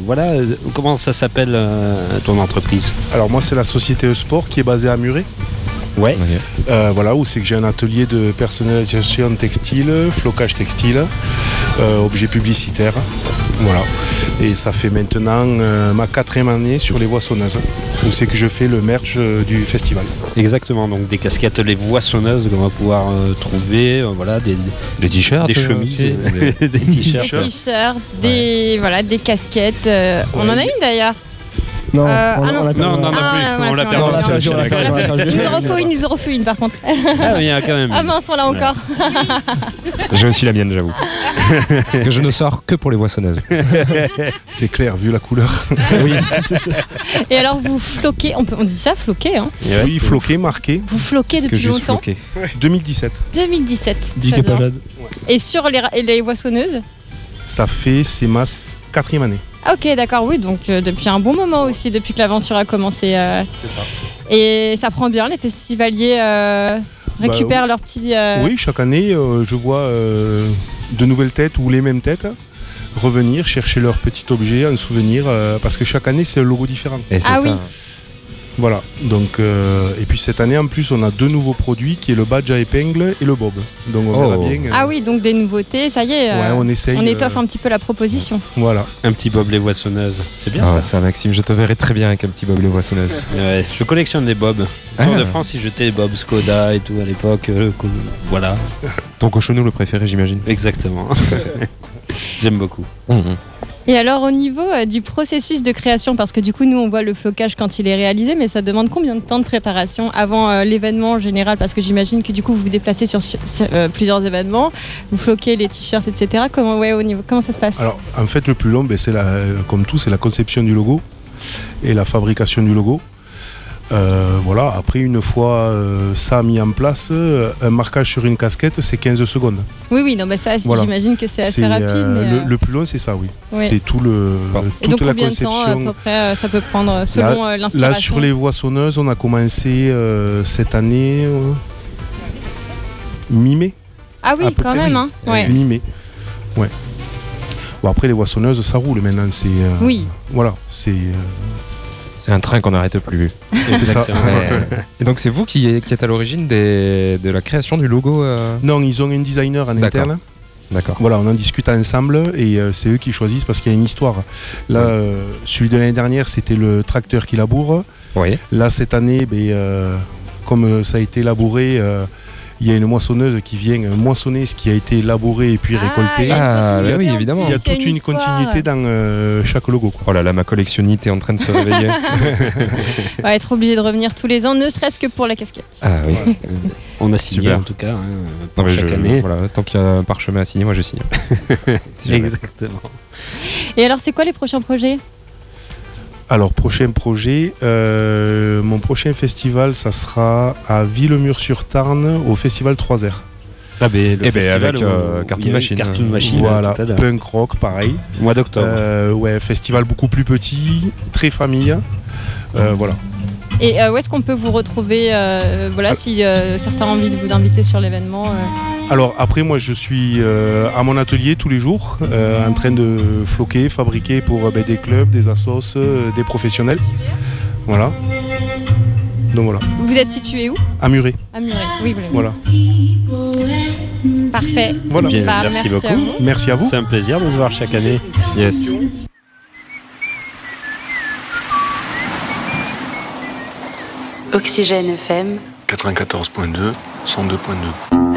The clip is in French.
voilà, comment ça s'appelle ton entreprise ? Alors moi c'est la société E-Sport qui est basée à Muret. Ouais. Okay. Voilà, où c'est que j'ai un atelier de personnalisation textile, flocage textile, objets publicitaires. Voilà. Et ça fait maintenant ma 4e année sur les Voissonneuses, où c'est que je fais le merch du festival. Exactement, donc des casquettes les Voissonneuses qu'on va pouvoir trouver, voilà, des t-shirts, des chemises, des t-shirts. Des t-shirts, des casquettes. On en a une d'ailleurs. Non, Non, on l'a perdu. Il nous en refait une par contre. Ah, il y a quand même. Ah mince, on l'a encore. J'ai aussi la mienne, j'avoue. Que je ne sors que pour les Voissonneuses. C'est clair, vu la couleur. Oui. Et alors vous floquez, on dit ça, floquer, hein ? Oui, floqué, marqué. Vous floquez depuis longtemps. Floqué. 2017. 2017. Très bien. Et sur les Voissonneuses ? C'est ma 4e année. Ok, d'accord, oui, donc depuis un bon moment aussi, depuis que l'aventure a commencé. C'est ça. Et ça prend bien, les festivaliers récupèrent leurs petits... Oui, chaque année, je vois de nouvelles têtes ou les mêmes têtes revenir chercher leur petit objet, un souvenir, parce que chaque année, c'est un logo différent. Et c'est Ah ça. oui. Voilà, donc, et puis cette année en plus on a 2 nouveaux produits qui est le badge à épingle et le bob. Donc on verra bien. Ah oui, donc des nouveautés, ça y est, Ouais, on essaye. on étoffe un petit peu la proposition. Voilà. Un petit bob les Voissonneuses, c'est bien Ah, ça. ça, Maxime, je te verrai très bien avec un petit bob les Voissonneuses. Ouais, je collectionne les bobs. Tour de France, ils jetaient les bobs Skoda et tout à l'époque. Voilà, Ton cochonou le préféré, j'imagine. exactement. J'aime beaucoup. Et alors au niveau du processus de création, parce que du coup nous on voit le flocage quand il est réalisé, mais ça demande combien de temps de préparation avant l'événement en général ? Parce que j'imagine que du coup vous vous déplacez sur plusieurs événements, vous floquez les t-shirts, etc. Comment ça se passe ? Alors en fait le plus long, comme tout, c'est la conception du logo et la fabrication du logo. Voilà, après une fois ça mis en place, un marquage sur une casquette c'est 15 secondes. Oui, non, mais ça Voilà. J'imagine que c'est assez rapide. Mais, le plus long c'est ça, oui. Oui. C'est tout Et donc toute la combien de conception. temps à peu près ça peut prendre selon l'inspiration ? Là sur les Voissonneuses on a commencé cette année mi-mai. Ah oui, à peu quand près, même, oui. hein. Ouais. Mi-mai. Ouais. Bon après les Voissonneuses ça roule maintenant, c'est Oui. voilà, c'est C'est un train qu'on n'arrête plus. c'est ça. Et donc c'est vous qui êtes à l'origine de la création du logo Non, ils ont un designer en D'accord. interne. D'accord. Voilà, on en discute ensemble et c'est eux qui choisissent parce qu'il y a une histoire. Là, celui de l'année dernière, c'était le tracteur qui laboure. Oui. Là, cette année, comme ça a été labouré, il y a une moissonneuse qui vient moissonner ce qui a été labouré et puis récolté. Ah, continuité oui, en évidemment. plus, Il y a c'est toute une histoire. continuité dans chaque logo, quoi. Oh là là, ma collectionnite est en train de se réveiller. On va être obligé de revenir tous les ans, ne serait-ce que pour la casquette. Ah oui. On a signé Super. en tout cas Non, pour mais chaque année. Voilà, tant qu'il y a un parchemin à signer, moi je signe. Si jamais. Exactement. Et alors, c'est quoi les prochains projets ? Alors, prochain projet, mon prochain festival, ça sera à Villemur-sur-Tarn, au festival 3R. Ah, le Eh ben, festival avec, où Cartoon il y a eu Machine. Cartoon Machine. Voilà, tout à l'heure. punk rock, pareil. Mois d'octobre. Ouais, festival beaucoup plus petit, très famille. Voilà. Et où est-ce qu'on peut vous retrouver si certains ont envie de vous inviter sur l'événement Alors après, moi je suis à mon atelier tous les jours, en train de floquer, fabriquer pour des clubs, des assos, des professionnels. Voilà. Donc voilà, Vous êtes situé où ? à Muret. À Muret. Oui, Voilà. Parfait. Voilà. Bien, Bah, merci beaucoup. à vous. Merci à vous. C'est un plaisir de se voir chaque année. Yes. Oxygène FM 94.2, 102.2.